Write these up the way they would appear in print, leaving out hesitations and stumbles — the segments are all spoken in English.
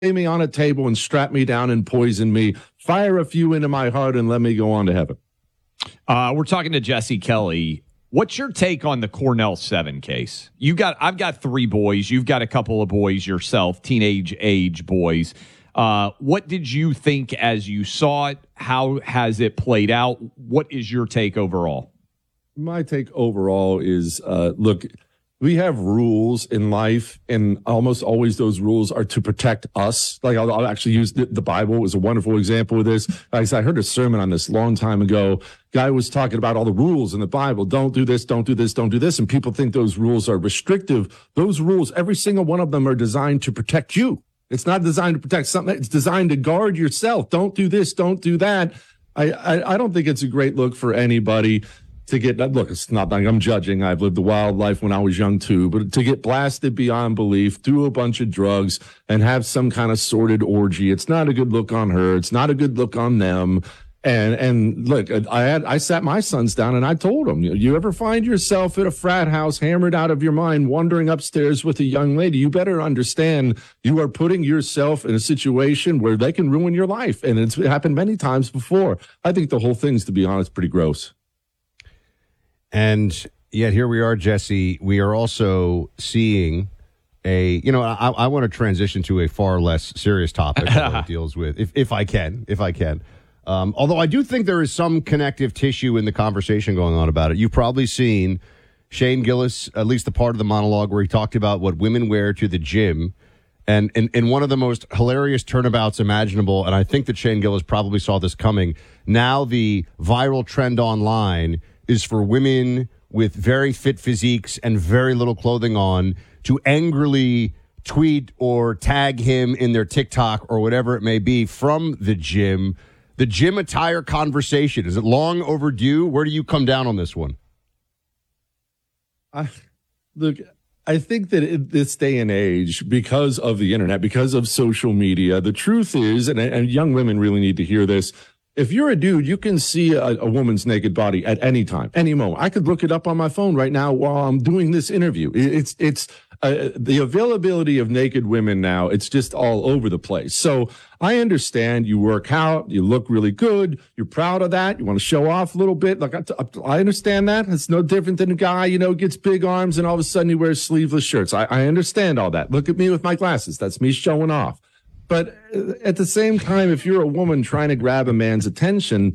me on a table and strap me down and poison me, fire a few into my heart and let me go on to heaven. We're talking to Jesse Kelly. What's your take on the Cornell 7 case? I've got 3 boys. You've got a couple of boys yourself, teenage age boys. What did you think as you saw it? How has it played out? What is your take overall? My take overall is, look, we have rules in life, and almost always those rules are to protect us. Like I'll actually use the Bible was a wonderful example of this. I heard a sermon on this a long time ago. Guy was talking about all the rules in the Bible. Don't do this, don't do this, don't do this. And people think those rules are restrictive. Those rules, every single one of them are designed to protect you. It's not designed to protect something. It's designed to guard yourself. Don't do this, don't do that. I don't think it's a great look for anybody to get, look, it's not like I'm judging. I've lived a wild life when I was young too, but to get blasted beyond belief, do a bunch of drugs and have some kind of sordid orgy. It's not a good look on her. It's not a good look on them. And look, I sat my sons down and I told them, you ever find yourself at a frat house hammered out of your mind, wandering upstairs with a young lady, you better understand you are putting yourself in a situation where they can ruin your life. And it's happened many times before. I think the whole thing's, to be honest, pretty gross. And yet here we are, Jesse. We are also seeing I want to transition to a far less serious topic that deals with, if I can. Although I do think there is some connective tissue in the conversation going on about it. You've probably seen Shane Gillis, at least the part of the monologue where he talked about what women wear to the gym. And in one of the most hilarious turnabouts imaginable, and I think that Shane Gillis probably saw this coming, now the viral trend online is for women with very fit physiques and very little clothing on to angrily tweet or tag him in their TikTok or whatever it may be from the gym. The gym attire conversation, is it long overdue? Where do you come down on this one? I think that in this day and age, because of the internet, because of social media, the truth is, and young women really need to hear this, if you're a dude, you can see a woman's naked body at any time, any moment. I could look it up on my phone right now while I'm doing this interview. It's the availability of naked women now. It's just all over the place. So I understand you work out, you look really good, you're proud of that, you want to show off a little bit. Like I understand that. It's no different than a guy, gets big arms and all of a sudden he wears sleeveless shirts. I understand all that. Look at me with my glasses. That's me showing off. But at the same time, if you're a woman trying to grab a man's attention,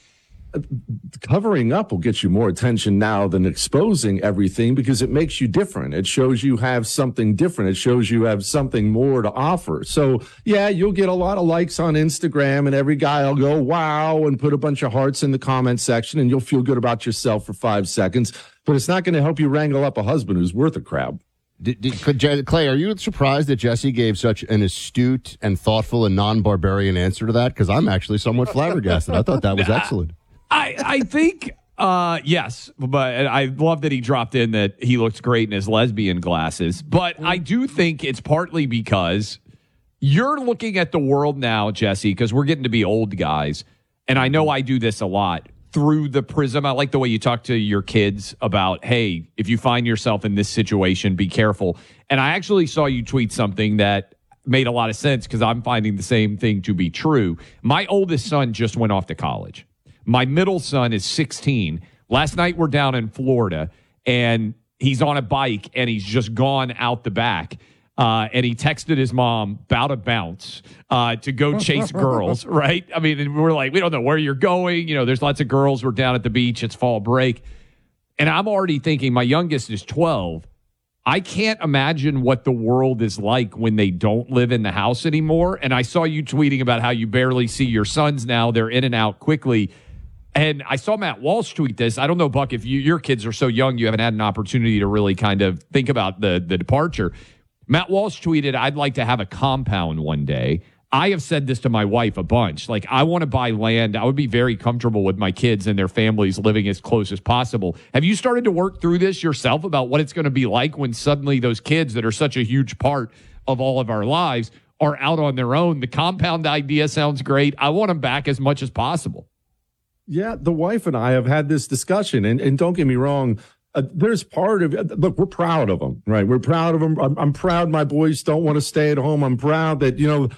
covering up will get you more attention now than exposing everything because it makes you different. It shows you have something different. It shows you have something more to offer. So, yeah, you'll get a lot of likes on Instagram and every guy will go, wow, and put a bunch of hearts in the comment section and you'll feel good about yourself for 5 seconds. But it's not going to help you wrangle up a husband who's worth a crap. Clay, are you surprised that Jesse gave such an astute and thoughtful and non-barbarian answer to that? Because I'm actually somewhat flabbergasted. I thought that was excellent. I think, yes, but I love that he dropped in that he looks great in his lesbian glasses. But I do think it's partly because you're looking at the world now, Jesse, because we're getting to be old guys. And I know I do this a lot. Through the prism, I like the way you talk to your kids about, hey, if you find yourself in this situation, be careful. And I actually saw you tweet something that made a lot of sense because I'm finding the same thing to be true. My oldest son just went off to college. My middle son is 16. Last night we're down in Florida, and he's on a bike, and he's just gone out the back. And he texted his mom about to bounce to go chase girls, right? I mean, we're like, we don't know where you're going. There's lots of girls. We're down at the beach. It's fall break. And I'm already thinking, my youngest is 12. I can't imagine what the world is like when they don't live in the house anymore. And I saw you tweeting about how you barely see your sons now. They're in and out quickly. And I saw Matt Walsh tweet this. I don't know, Buck, if your kids are so young, you haven't had an opportunity to really kind of think about the departure. Matt Walsh tweeted, I'd like to have a compound one day. I have said this to my wife a bunch. Like, I want to buy land. I would be very comfortable with my kids and their families living as close as possible. Have you started to work through this yourself about what it's going to be like when suddenly those kids that are such a huge part of all of our lives are out on their own? The compound idea sounds great. I want them back as much as possible. Yeah, the wife and I have had this discussion, and don't get me wrong, there's part of it. Look, we're proud of them, right? We're proud of them. I'm proud my boys don't want to stay at home. I'm proud that,